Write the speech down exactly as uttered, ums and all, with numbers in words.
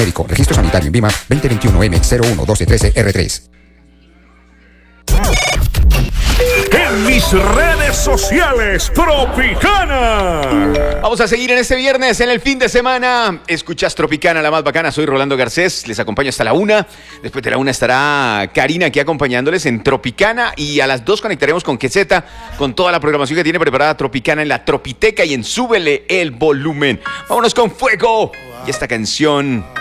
médico. Registro sanitario en Vima veinte veintiuno M cero uno doce trece R tres. En mis redes sociales, Tropicana. Vamos a seguir en este viernes, en el fin de semana. Escuchas Tropicana, la más bacana. Soy Rolando Garcés, les acompaño hasta la una. Después de la una estará Karina aquí acompañándoles en Tropicana. Y a las dos conectaremos con Quezeta, con toda la programación que tiene preparada Tropicana en la Tropiteca y en Súbele el Volumen. Vámonos con fuego. Y esta canción